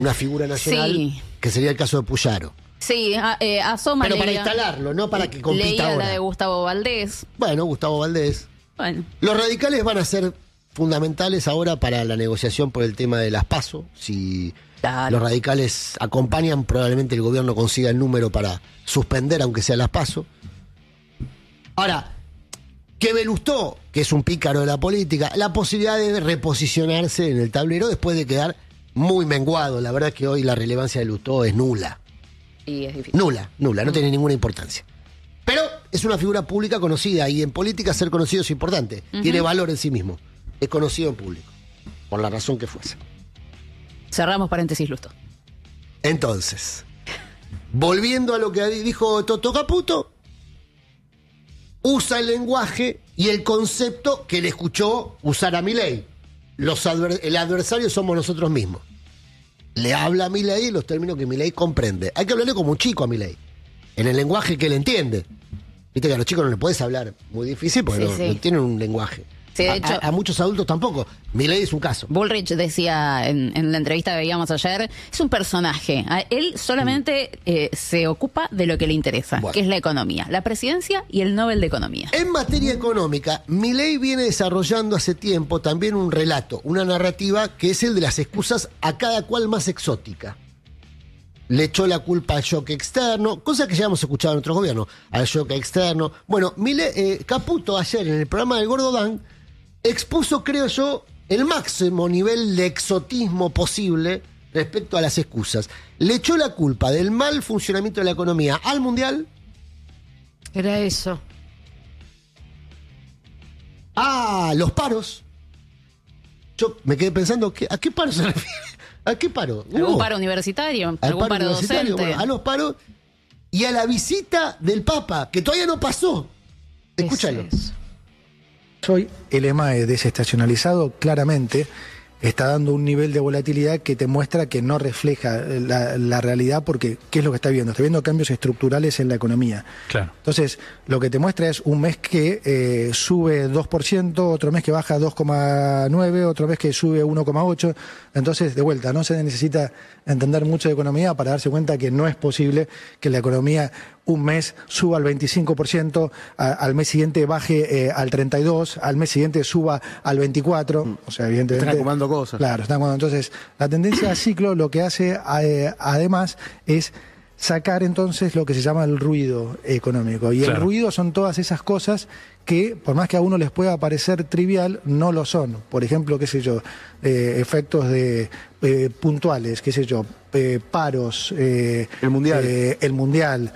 una figura nacional, Sí. que sería el caso de Puyaro. Sí, asoma. Pero para instalarlo, no para que compita leía ahora. la de Gustavo Valdés. Bueno, Gustavo Valdés. Bueno, Los radicales van a ser fundamentales ahora para la negociación por el tema de las PASO. Si claro. los radicales acompañan, probablemente el gobierno consiga el número para suspender, aunque sea las PASO. Ahora, que Belustó, que es un pícaro de la política, la posibilidad de reposicionarse en el tablero después de quedar muy menguado. La verdad es que hoy la relevancia de Lustó es nula. Y es difícil. Nula, no tiene ninguna importancia. Pero es una figura pública conocida y en política ser conocido es importante. Tiene valor en sí mismo. Es conocido en público, por la razón que fuese. Cerramos paréntesis, Lusto. Entonces, volviendo a lo que dijo Toto Caputo, usa el lenguaje y el concepto que le escuchó usar a Milei. El adversario somos nosotros mismos. Le habla a Milei en los términos que Milei comprende. Hay que hablarle como un chico a Milei, en el lenguaje que él entiende. Viste que a los chicos no les podés hablar muy difícil porque no tienen un lenguaje. Sí, de hecho, a muchos adultos tampoco. Milei es un caso. Bullrich decía en la entrevista que veíamos ayer, es un personaje. Él solamente se ocupa de lo que le interesa, Bueno. que es la economía, la presidencia y el Nobel de Economía. En materia económica, Milei viene desarrollando hace tiempo también un relato, una narrativa que es el de las excusas a cada cual más exótica. Le echó la culpa al shock externo, cosa que ya hemos escuchado en otros gobiernos, al shock externo. Bueno, Caputo ayer en el programa del Gordo Dan expuso, creo yo, el máximo nivel de exotismo posible respecto a las excusas. Le echó la culpa del mal funcionamiento de la economía al mundial, Era eso. a los paros. Yo me quedé pensando, ¿a qué paro se refiere? ¿A qué paro? ¿Algún paro universitario? Al ¿Algún paro universitario, docente? bueno, a los paros y a la visita del Papa, que todavía no pasó. Escúchalo. Es eso. Hoy el EMAE desestacionalizado claramente está dando un nivel de volatilidad que te muestra que no refleja la realidad, porque ¿qué es lo que está viendo? Está viendo cambios estructurales en la economía. Claro. Entonces, lo que te muestra es un mes que sube 2%, otro mes que baja 2,9%, otro mes que sube 1,8%. Entonces, de vuelta, no se necesita entender mucho de economía para darse cuenta que no es posible que la economía un mes suba al 25%, al mes siguiente baje al 32%, al mes siguiente suba al 24%. O sea, evidentemente... Están acumulando cosas. Claro, están acumulando. Entonces, la tendencia a ciclo lo que hace además es sacar entonces lo que se llama el ruido económico. Y Claro. el ruido son todas esas cosas que, por más que a uno les pueda parecer trivial, no lo son. Por ejemplo, qué sé yo, efectos puntuales, qué sé yo, paros, El mundial. el mundial.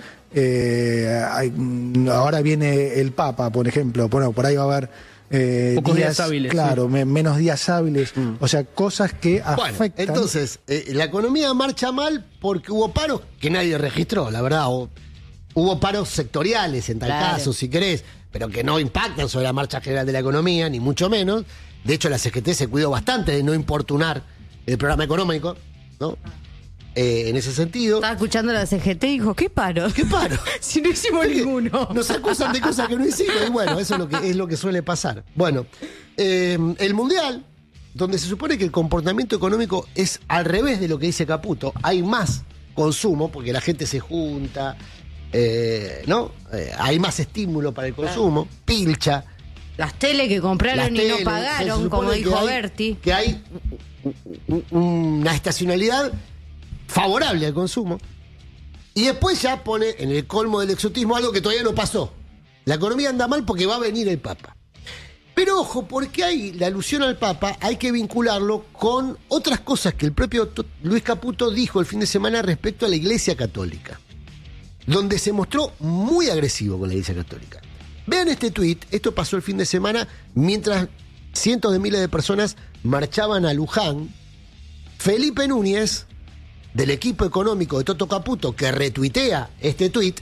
Ahora viene el Papa, por ejemplo. Bueno, por ahí va a haber Pocos días hábiles, claro, menos días hábiles. O sea, cosas que Bueno, afectan. entonces, la economía marcha mal porque hubo paros que nadie registró, la verdad. Hubo paros sectoriales, en tal Claro. caso, si querés, pero que no impactan sobre la marcha general de la economía, ni mucho menos. De hecho, la CGT se cuidó bastante de no importunar el programa económico, ¿no? En ese sentido. Estaba escuchando la CGT y dijo, ¿qué paro? ¿Qué paro? Si no hicimos ninguno. Nos acusan de cosas que no hicimos. Y bueno, eso es lo que suele pasar. Bueno, el Mundial, donde se supone que el comportamiento económico es al revés de lo que dice Caputo, hay más consumo porque la gente se junta, ¿no? Hay más estímulo para el consumo, pilcha. Las tele que compraron Las y teles, no se pagaron, supone como que dijo hay- Berti. Que hay una estacionalidad favorable al consumo. Y después ya pone en el colmo del exotismo algo que todavía no pasó. La economía anda mal porque va a venir el Papa. Pero ojo, porque hay la alusión al Papa, hay que vincularlo con otras cosas que el propio Luis Caputo dijo el fin de semana respecto a la Iglesia Católica, donde se mostró muy agresivo con la Iglesia Católica. Vean este tuit, esto pasó el fin de semana mientras cientos de miles de personas marchaban a Luján. Felipe Núñez, del equipo económico de Toto Caputo, que retuitea este tuit,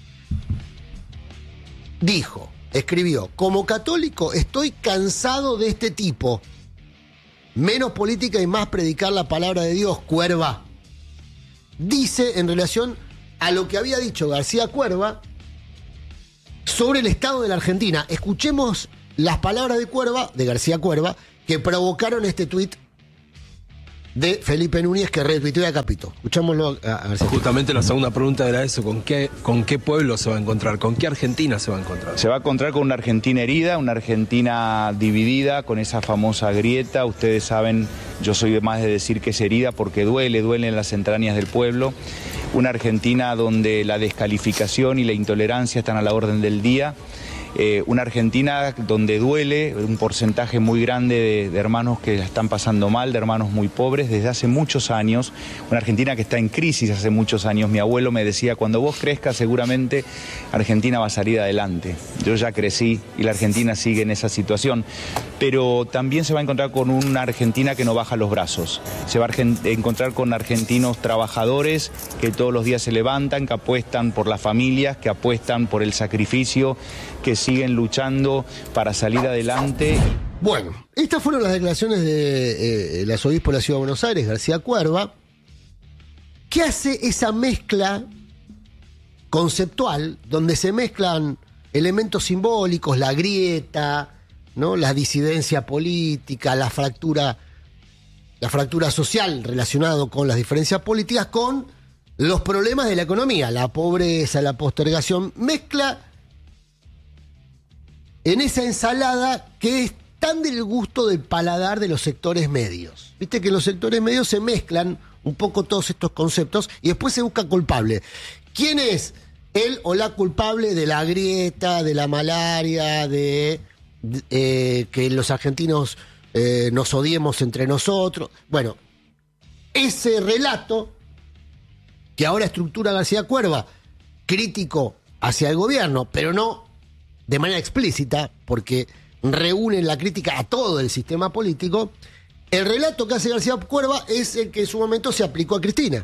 escribió, como católico estoy cansado de este tipo. Menos política y más predicar la palabra de Dios, Cuerva. Dice en relación a lo que había dicho García Cuerva sobre el estado de la Argentina. Escuchemos las palabras de García Cuerva, que provocaron este tuit de Felipe Núñez que retuiteó a Capito. Escuchámoslo a García. Justamente la segunda pregunta era eso, ¿con qué pueblo se va a encontrar? ¿Con qué Argentina se va a encontrar? Se va a encontrar con una Argentina herida, una Argentina dividida, con esa famosa grieta. Ustedes saben, yo soy de más de decir que es herida porque duele en las entrañas del pueblo. Una Argentina donde la descalificación y la intolerancia están a la orden del día. Una Argentina donde duele un porcentaje muy grande de hermanos que la están pasando mal, de hermanos muy pobres desde hace muchos años. Una Argentina que está en crisis hace muchos años. Mi abuelo me decía, cuando vos crezcas seguramente Argentina va a salir adelante. Yo ya crecí y la Argentina sigue en esa situación. Pero también se va a encontrar con una Argentina que no baja los brazos. Se va a encontrar con argentinos trabajadores que todos los días se levantan, que apuestan por las familias, que apuestan por el sacrificio, que siguen luchando para salir adelante. Bueno, estas fueron las declaraciones del arzobispo de la Ciudad de Buenos Aires, García Cuerva, que hace esa mezcla conceptual, donde se mezclan elementos simbólicos, la grieta, ¿no?, la disidencia política, la fractura social relacionado con las diferencias políticas, con los problemas de la economía, la pobreza, la postergación, mezcla en esa ensalada que es tan del gusto del paladar de los sectores medios. Viste que en los sectores medios se mezclan un poco todos estos conceptos y después se busca culpable. ¿Quién es el o la culpable de la grieta, de la malaria, de que los argentinos nos odiemos entre nosotros? Bueno, ese relato que ahora estructura García Cuerva, crítico hacia el gobierno, pero no de manera explícita, porque reúne la crítica a todo el sistema político. El relato que hace García Cuerva es el que en su momento se aplicó a Cristina.